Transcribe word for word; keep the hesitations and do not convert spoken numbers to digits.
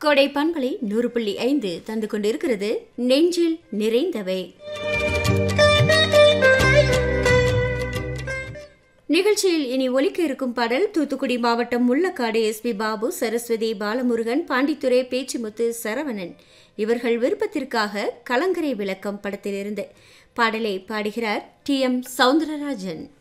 கோடை பண்பலை நூறு புள்ளி ஐந்து தந்து கொண்டிருக்கிறது நெஞ்சில் நிறைந்தவை. நிகழ்ச்சியில் இனி ஒலிக்க இருக்கும் பாடல் தூத்துக்குடி மாவட்டம் முள்ளக்காடு எஸ் பி பாபு, சரஸ்வதி, பாலமுருகன், பாண்டித்துறை, பேச்சிமுத்து, சரவணன் இவர்கள் விருப்பத்திற்காக கலங்கரை விளக்கம் படத்திலிருந்து பாடலை பாடுகிறார் டி எம் சவுந்தரராஜன்.